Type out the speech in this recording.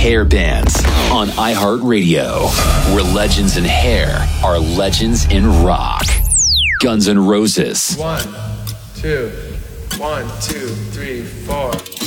hair bands on iHeartRadio, where legends in hair are legends in rock. Guns N' Roses. 1, 2, 1, 2, 3, 4.